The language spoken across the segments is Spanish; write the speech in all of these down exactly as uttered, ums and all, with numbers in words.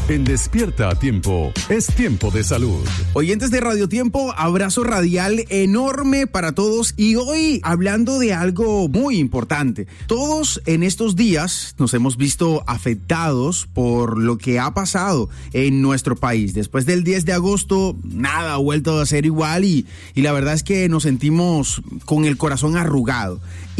En Despierta a Tiempo, es tiempo de salud. Oyentes de Radio Tiempo, abrazo radial enorme para todos y hoy hablando de algo muy importante. Todos en estos días nos hemos visto afectados por lo que ha pasado en nuestro país. Después del diez de agosto, nada ha vuelto a ser igual y, y la verdad es que nos sentimos con el corazón arrugado.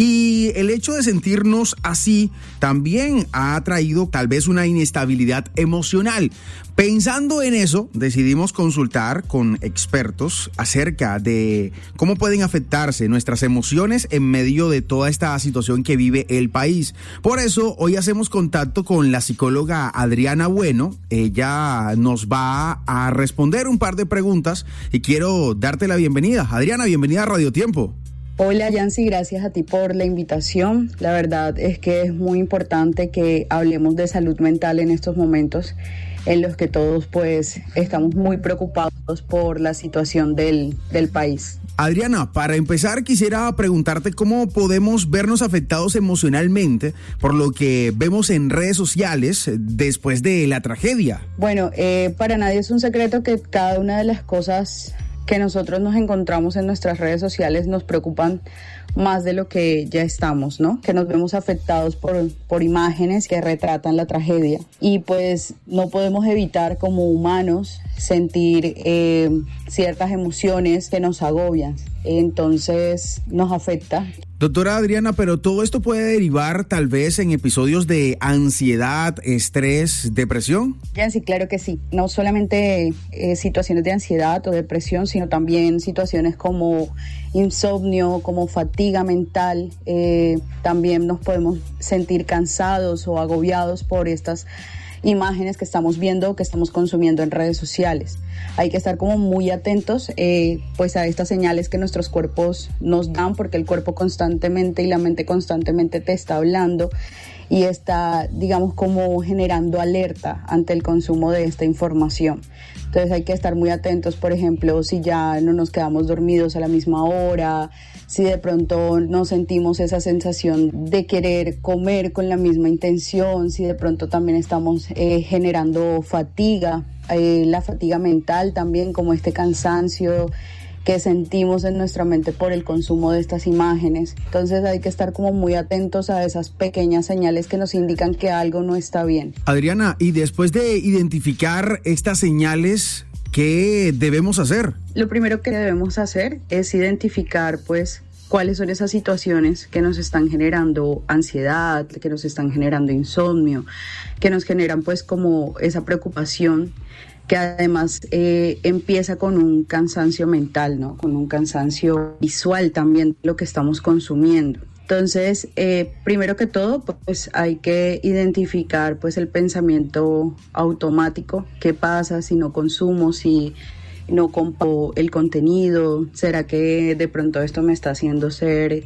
Y el hecho de sentirnos así también ha traído tal vez una inestabilidad emocional. Pensando en eso, decidimos consultar con expertos acerca de cómo pueden afectarse nuestras emociones en medio de toda esta situación que vive el país. Por eso, hoy hacemos contacto con la psicóloga Adriana Bueno. Ella nos va a responder un par de preguntas y quiero darte la bienvenida. Adriana, bienvenida a Radio Tiempo. Hola Yancy, gracias a ti por la invitación. La verdad es que es muy importante que hablemos de salud mental en estos momentos en los que todos pues estamos muy preocupados por la situación del, del país. Adriana, para empezar quisiera preguntarte cómo podemos vernos afectados emocionalmente por lo que vemos en redes sociales después de la tragedia. Bueno, eh, para nadie es un secreto que cada una de las cosas que nosotros nos encontramos en nuestras redes sociales nos preocupan más de lo que ya estamos, ¿no? Que nos vemos afectados por, por imágenes que retratan la tragedia y pues no podemos evitar como humanos sentir eh, ciertas emociones que nos agobian, entonces nos afecta. Doctora Adriana, pero todo esto puede derivar tal vez en episodios de ansiedad, estrés, depresión. Ya sí, claro que sí. No solamente eh, situaciones de ansiedad o depresión, sino también situaciones como insomnio, como fatiga mental. Eh, también nos podemos sentir cansados o agobiados por estas imágenes que estamos viendo, que estamos consumiendo en redes sociales. Hay que estar como muy atentos eh, pues a estas señales que nuestros cuerpos nos dan, porque el cuerpo constantemente y la mente constantemente te está hablando y está, digamos, como generando alerta ante el consumo de esta información. Entonces hay que estar muy atentos, por ejemplo, si ya no nos quedamos dormidos a la misma hora, si de pronto no sentimos esa sensación de querer comer con la misma intención, si de pronto también estamos eh, generando fatiga, eh, la fatiga mental también, como este cansancio que sentimos en nuestra mente por el consumo de estas imágenes. Entonces hay que estar como muy atentos a esas pequeñas señales que nos indican que algo no está bien. Adriana, y después de identificar estas señales, ¿qué debemos hacer? Lo primero que debemos hacer es identificar pues cuáles son esas situaciones que nos están generando ansiedad, que nos están generando insomnio, que nos generan pues como esa preocupación, que además eh, empieza con un cansancio mental, ¿no? Con un cansancio visual también, lo que estamos consumiendo. Entonces, eh, primero que todo, pues hay que identificar pues el pensamiento automático. ¿Qué pasa si no consumo, si no compro el contenido? ¿Será que de pronto esto me está haciendo ser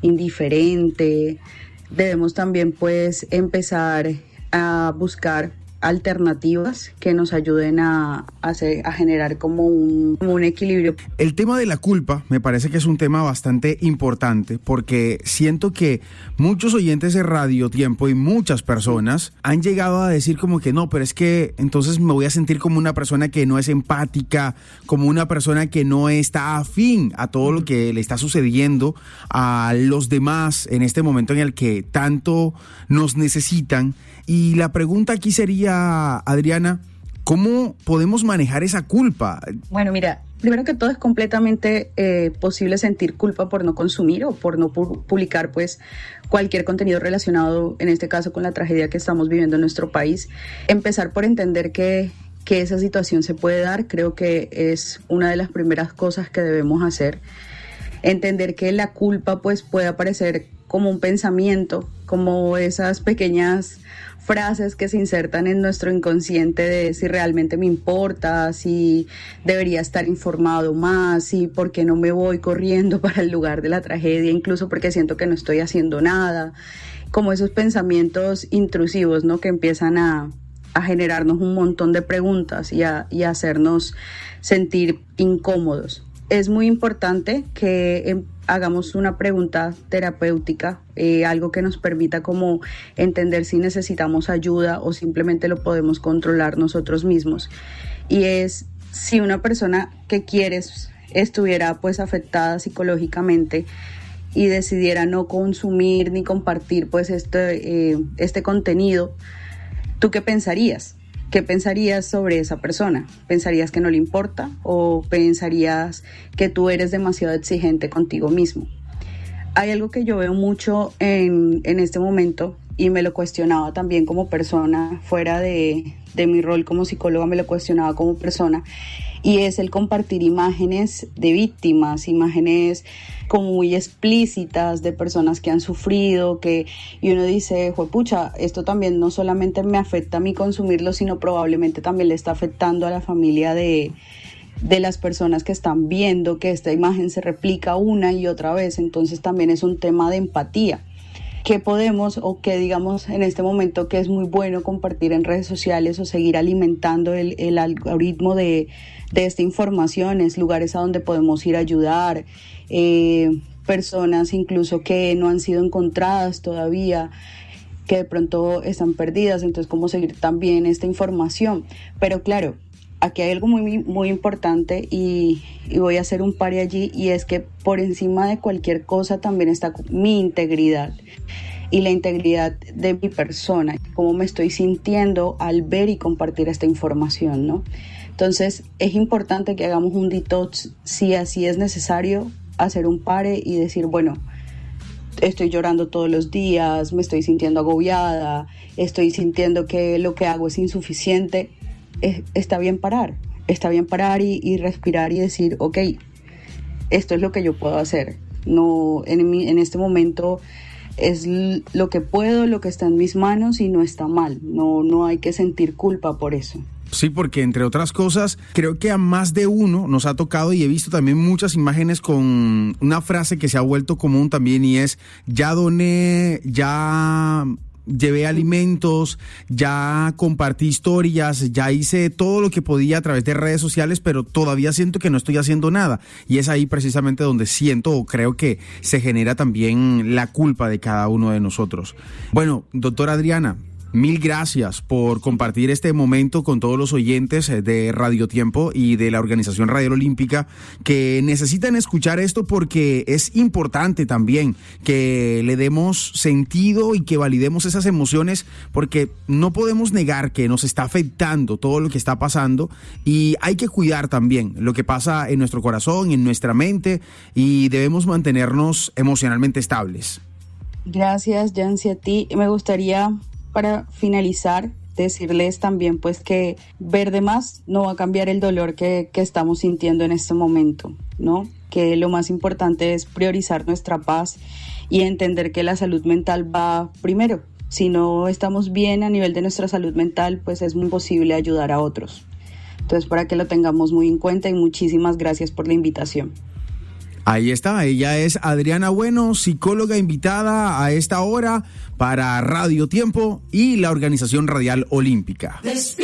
indiferente? Debemos también pues empezar a buscar alternativas que nos ayuden a, a, hacer, a generar como un, como un equilibrio. El tema de la culpa me parece que es un tema bastante importante porque siento que muchos oyentes de Radio Tiempo y muchas personas han llegado a decir como que no, pero es que entonces me voy a sentir como una persona que no es empática, como una persona que no está afín a todo lo que le está sucediendo a los demás en este momento en el que tanto nos necesitan. Y la pregunta aquí sería, Adriana, ¿cómo podemos manejar esa culpa? Bueno, mira, primero que todo es completamente eh, posible sentir culpa por no consumir o por no pu- publicar pues cualquier contenido relacionado, en este caso con la tragedia que estamos viviendo en nuestro país. Empezar por entender que, que esa situación se puede dar, creo que es una de las primeras cosas que debemos hacer. Entender que la culpa pues puede aparecer como un pensamiento, como esas pequeñas frases que se insertan en nuestro inconsciente de si realmente me importa, si debería estar informado más, si por qué no me voy corriendo para el lugar de la tragedia, incluso porque siento que no estoy haciendo nada, como esos pensamientos intrusivos, ¿no? Que empiezan a, a generarnos un montón de preguntas y a, y a hacernos sentir incómodos. es muy importante que eh, hagamos una pregunta terapéutica, eh, algo que nos permita como entender si necesitamos ayuda o simplemente lo podemos controlar nosotros mismos. Y es si una persona que quieres estuviera pues afectada psicológicamente y decidiera no consumir ni compartir pues este, eh, este contenido, ¿tú qué pensarías? ¿Qué pensarías sobre esa persona? ¿Pensarías que no le importa o pensarías que tú eres demasiado exigente contigo mismo? Hay algo que yo veo mucho en, en este momento y me lo cuestionaba también como persona, fuera de, de mi rol como psicóloga, me lo cuestionaba como persona, y es el compartir imágenes de víctimas, imágenes como muy explícitas de personas que han sufrido, que y uno dice, juepucha, esto también no solamente me afecta a mí consumirlo, sino probablemente también le está afectando a la familia de, de las personas que están viendo que esta imagen se replica una y otra vez. Entonces también es un tema de empatía. ¿Qué podemos o qué digamos en este momento que es muy bueno compartir en redes sociales o seguir alimentando el, el algoritmo de, de esta información? Es lugares a donde podemos ir a ayudar, eh, personas incluso que no han sido encontradas todavía, que de pronto están perdidas, entonces cómo seguir también esta información. Pero claro, aquí hay algo muy, muy importante y, y voy a hacer un pare allí, y es que por encima de cualquier cosa también está mi integridad y la integridad de mi persona, cómo me estoy sintiendo al ver y compartir esta información, ¿no? Entonces es importante que hagamos un detox, si así es necesario, hacer un pare y decir, bueno, estoy llorando todos los días, me estoy sintiendo agobiada, estoy sintiendo que lo que hago es insuficiente. Está bien parar, está bien parar y, y respirar y decir, ok, esto es lo que yo puedo hacer. No, en, mi, en este momento es lo que puedo, lo que está en mis manos y no está mal. No, no hay que sentir culpa por eso. Sí, porque entre otras cosas, creo que a más de uno nos ha tocado, y he visto también muchas imágenes con una frase que se ha vuelto común también, y es, ya doné, ya llevé alimentos, ya compartí historias, ya hice todo lo que podía a través de redes sociales, pero todavía siento que no estoy haciendo nada. Y es ahí precisamente donde siento o creo que se genera también la culpa de cada uno de nosotros. Bueno, doctora Adriana, mil gracias por compartir este momento con todos los oyentes de Radio Tiempo y de la Organización Radial Olímpica, que necesitan escuchar esto porque es importante también que le demos sentido y que validemos esas emociones, porque no podemos negar que nos está afectando todo lo que está pasando, y hay que cuidar también lo que pasa en nuestro corazón, en nuestra mente, y debemos mantenernos emocionalmente estables. Gracias, Yancy, a ti. Me gustaría, para finalizar, decirles también pues que ver de más no va a cambiar el dolor que, que estamos sintiendo en este momento, ¿no? Que lo más importante es priorizar nuestra paz y entender que la salud mental va primero. Si no estamos bien a nivel de nuestra salud mental, pues es muy imposible ayudar a otros. Entonces, para que lo tengamos muy en cuenta, y muchísimas gracias por la invitación. Ahí está, ella es Adriana Bueno, psicóloga invitada a esta hora para Radio Tiempo y la Organización Radial Olímpica.